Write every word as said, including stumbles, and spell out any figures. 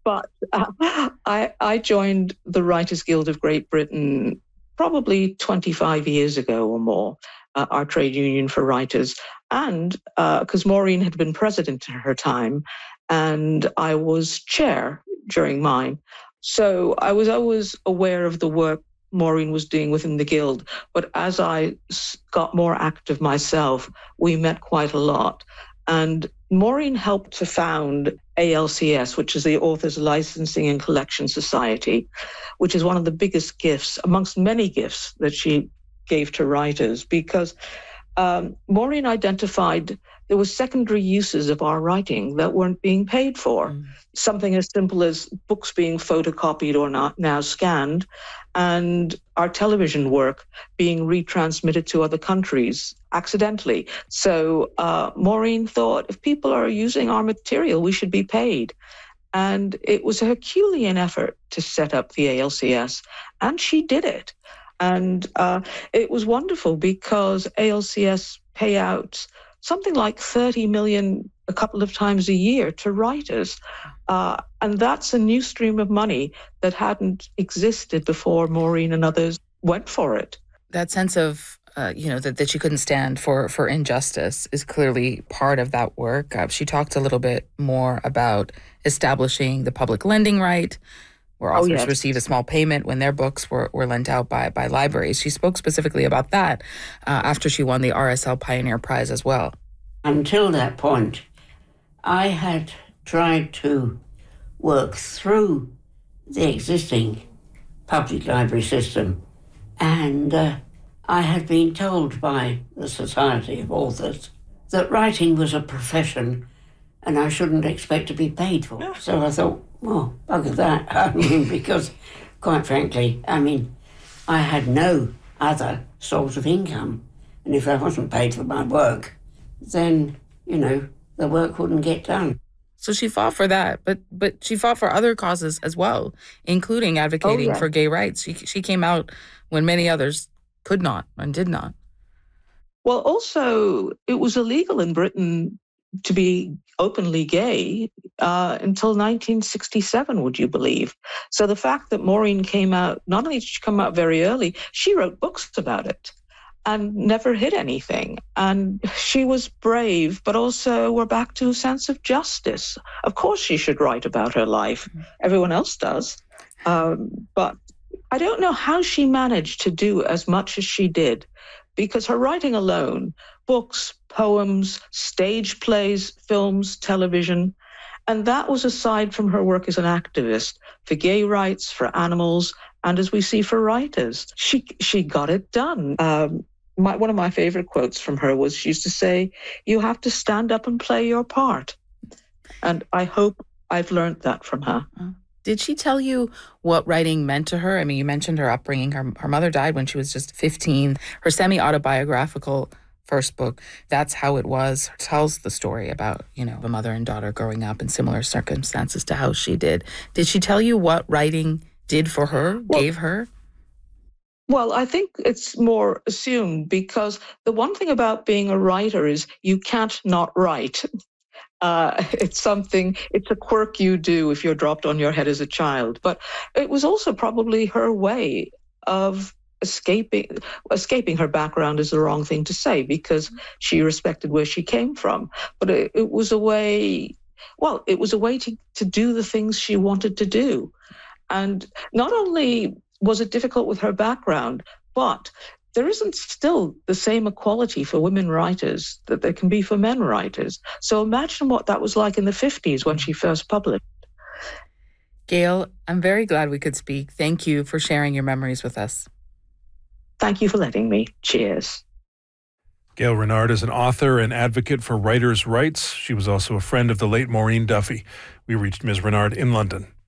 But uh, I, I joined the Writers Guild of Great Britain probably twenty-five years ago or more, uh, our trade union for writers. And because uh, Maureen had been president in her time, and I was chair during mine. So I was always aware of the work Maureen was doing within the guild. But as I got more active myself, we met quite a lot. And Maureen helped to found A L C S, which is the Authors Licensing and Collection Society, which is one of the biggest gifts amongst many gifts that she gave to writers, because um, Maureen identified there were secondary uses of our writing that weren't being paid for. Mm. Something as simple as books being photocopied or not now scanned, and our television work being retransmitted to other countries accidentally. So uh, Maureen thought, if people are using our material, we should be paid. And it was a Herculean effort to set up the A L C S, and she did it. And uh, it was wonderful because A L C S payouts something like thirty million a couple of times a year to writers. Uh, and that's a new stream of money that hadn't existed before Maureen and others went for it. That sense of, uh, you know, that, that she couldn't stand for, for injustice is clearly part of that work. Uh, she talked a little bit more about establishing the public lending right, where authors oh, yes. receive a small payment when their books were, were lent out by, by libraries. She spoke specifically about that uh, after she won the R S L Pioneer Prize as well. Until that point, I had tried to work through the existing public library system, and uh, I had been told by the Society of Authors that writing was a profession and I shouldn't expect to be paid for it. So I thought, well, bugger that. I mean, because quite frankly, I mean, I had no other source of income. And if I wasn't paid for my work, then, you know, the work wouldn't get done. So she fought for that, but but she fought for other causes as well, including advocating oh, yeah. for gay rights. She she came out when many others could not and did not. Well, also, it was illegal in Britain to be openly gay uh, until nineteen sixty-seven, would you believe? So the fact that Maureen came out, not only did she come out very early, she wrote books about it and never hid anything. And she was brave, but also we're back to a sense of justice. Of course she should write about her life. Mm-hmm. Everyone else does. Um, but I don't know how she managed to do as much as she did, because her writing alone, books, poems, stage plays, films, television, and that was aside from her work as an activist for gay rights, for animals, and as we see for writers. She she got it done. Um, my, one of my favorite quotes from her was she used to say, "You have to stand up and play your part." And I hope I've learned that from her. Did she tell you what writing meant to her? I mean, you mentioned her upbringing. Her, her mother died when she was just fifteen. Her semi-autobiographical first book, That's How It Was, tells the story about, you know, a mother and daughter growing up in similar circumstances to how she did. Did she tell you what writing did for her, well, gave her? Well, I think it's more assumed, because the one thing about being a writer is you can't not write. Uh, it's something, it's a quirk you do if you're dropped on your head as a child. But it was also probably her way of escaping, escaping her background is the wrong thing to say, because she respected where she came from. But it, it was a way, well, it was a way to, to do the things she wanted to do. And not only was it difficult with her background, but there isn't still the same equality for women writers that there can be for men writers. So imagine what that was like in the fifties when she first published. Gail, I'm very glad we could speak. Thank you for sharing your memories with us. Thank you for letting me. Cheers. Gail Renard is an author and advocate for writers' rights. She was also a friend of the late Maureen Duffy. We reached Miz Renard in London.